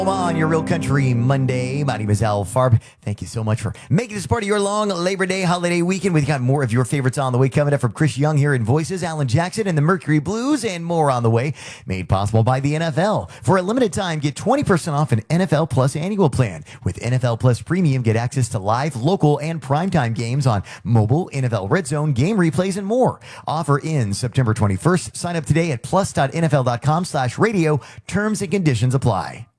On your Real Country Monday. My name is Al Farb. Thank you so much for making this part of your long Labor Day holiday weekend. We've got more of your favorites on the way coming up from Chris Young here in Voices, Alan Jackson and the Mercury Blues, and more on the way. Made possible by the NFL. For a limited time, get 20% off an NFL Plus annual plan. With NFL Plus Premium, get access to live, local, and primetime games on mobile, NFL Red Zone, game replays, and more. Offer ends September 21st. Sign up today at plus.nfl.com/radio. Terms and conditions apply.